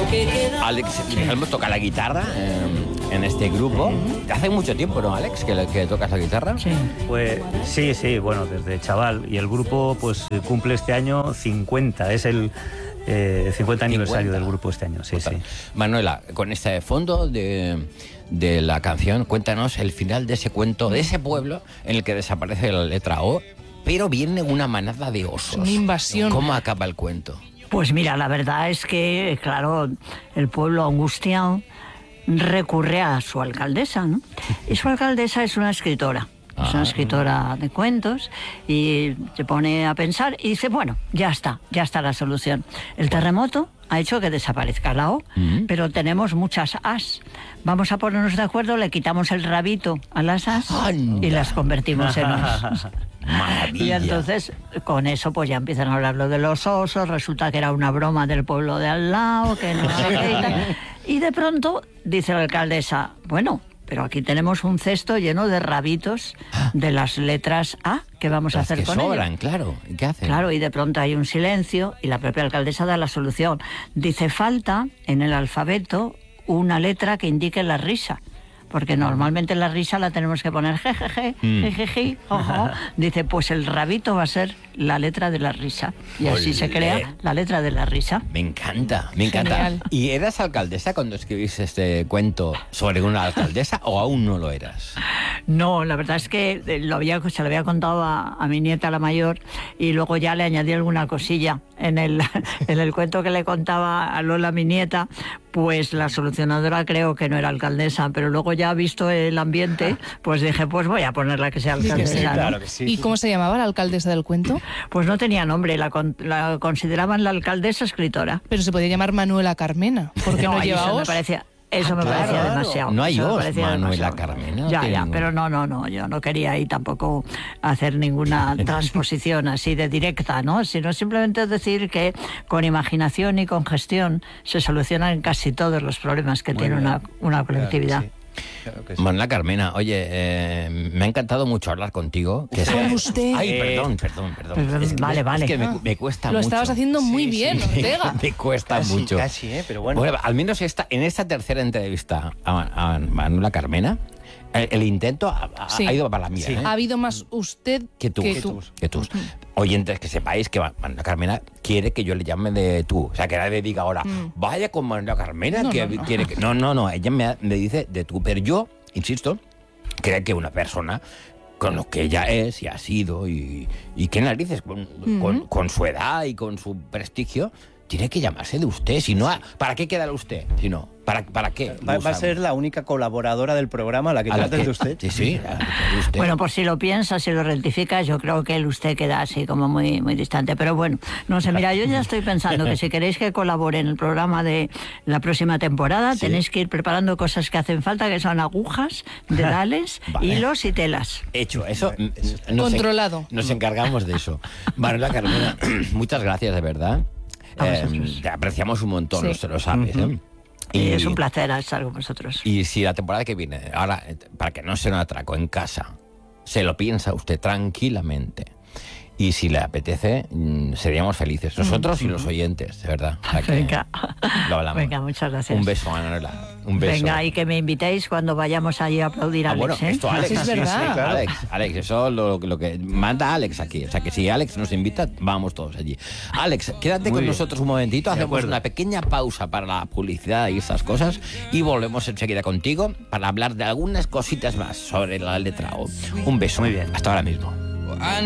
Alex Helmo toca la guitarra en este grupo. Hace mucho tiempo, ¿no, Alex, que tocas la guitarra? Sí. Pues sí, bueno, desde chaval. Y el grupo pues cumple este año 50. Es el 50 aniversario del grupo este año. Sí. Manuela, con este fondo de la canción, cuéntanos el final de ese cuento, de ese pueblo en el que desaparece la letra O, pero viene una manada de osos. Una invasión. ¿Cómo acaba el cuento? Pues mira, la verdad es que, claro, el pueblo angustiado recurre a su alcaldesa, ¿no? Y su alcaldesa es una escritora. Es una escritora de cuentos y se pone a pensar y dice, bueno, ya está la solución. El terremoto ha hecho que desaparezca la O, pero tenemos muchas As. Vamos a ponernos de acuerdo, le quitamos el rabito a las As y las convertimos en Os. Maravilla. Y entonces, con eso, pues ya empiezan a hablar lo de los osos, resulta que era una broma del pueblo de al lado, que no sé qué y tal. Y de pronto, dice la alcaldesa, bueno, pero aquí tenemos un cesto lleno de rabitos de las letras A. ¿Qué vamos a hacer con ellas? Sobran, claro. ¿Y qué hacen? Claro, y de pronto hay un silencio y la propia alcaldesa da la solución. Dice, falta en el alfabeto una letra que indique la risa. Porque normalmente la risa la tenemos que poner jejeje, jejeje, ojo. Dice, pues el rabito va a ser la letra de la risa. Y así se crea la letra de la risa. Me encanta, me encanta. Genial. ¿Y eras alcaldesa cuando escribiste este cuento sobre una alcaldesa o aún no lo eras? No, la verdad es que se lo había contado a mi nieta, la mayor, y luego ya le añadí alguna cosilla. En el cuento que le contaba a Lola, mi nieta, pues la solucionadora creo que no era alcaldesa, pero luego ya visto el ambiente, pues dije, pues voy a ponerla que sea alcaldesa. Sí, ¿no? claro que sí. ¿Y cómo se llamaba la alcaldesa del cuento? Pues no tenía nombre, la consideraban la alcaldesa escritora. Pero se podía llamar Manuela Carmena, porque no lleva eso me os. parecía... Eso me parecía demasiado. No hay Eso me os, parecía Manuela demasiado. Carmena. Ya, pero no, yo no quería ahí tampoco hacer ninguna transposición así de directa, ¿no? Sino simplemente decir que con imaginación y con gestión se solucionan casi todos los problemas que tiene una colectividad. Claro que sí. Manuela Carmena, oye, me ha encantado mucho hablar contigo. Con usted. Ay, perdón. Vale. Es que me cuesta Lo mucho. estabas haciendo muy bien, Ortega. Me cuesta Casi, mucho. Casi, pero bueno. Bueno, al menos en esta tercera entrevista a Manuela Carmena, el intento Sí. ha ido para la mía. Sí. Ha habido más usted Que tú. Que tú. Oyentes, que sepáis que Manuela Carmena quiere que yo le llame de tú. O sea, que nadie diga ahora, vaya con Manuela Carmena, No, que no. quiere que... No, ella me dice de tú. Pero yo, insisto, creo que una persona con lo que ella es y ha sido y qué narices, con su edad y con su prestigio, tiene que llamarse de usted. Si no, ¿para qué queda usted? Si no, ¿para qué? Va a ser la única colaboradora del programa a la que trates de usted. Sí, de usted. Bueno, por si lo piensas, si lo rectificas, yo creo que el usted queda así como muy, muy distante. Pero bueno, no sé, mira, yo ya estoy pensando que si queréis que colabore en el programa de la próxima temporada, tenéis que ir preparando cosas que hacen falta, que son agujas, dedales, Vale. hilos y telas. Hecho, eso. Controlado. Nos encargamos de eso. Manuela Carmena, muchas gracias, de verdad. Te apreciamos un montón, Sí. lo sabes. Y es un placer estar con vosotros. Y si la temporada que viene, ahora, para que no sea un atraco en casa, se lo piensa usted tranquilamente. Y si le apetece, seríamos felices. Nosotros y los oyentes, de verdad. O sea que Venga. lo hablamos. Venga, muchas gracias. Un beso, Manuela. Un beso. Venga, y que me invitéis cuando vayamos allí a aplaudir a Alex, bueno, ¿eh? esto Alex. Sí, es verdad. claro. Alex, eso lo que manda Alex aquí. O sea, que si Alex nos invita, vamos todos allí. Alex, quédate con nosotros un momentito, hacemos acuerdo. una pequeña pausa para la publicidad y estas cosas y volvemos enseguida contigo para hablar de algunas cositas más sobre la letra O. Un beso. Muy bien. Hasta ahora mismo. I